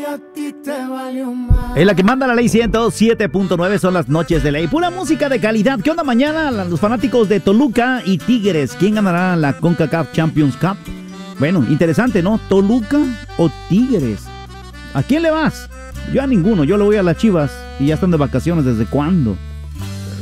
Es la que manda la ley 107.9, son las noches de ley. Pura música de calidad. ¿Qué onda mañana? Los fanáticos de Toluca y Tigres. ¿Quién ganará la CONCACAF Champions Cup? Bueno, interesante, ¿no? ¿Toluca o Tigres? ¿A quién le vas? Yo a ninguno. Yo le voy a las Chivas y ya están de vacaciones. ¿Desde cuándo?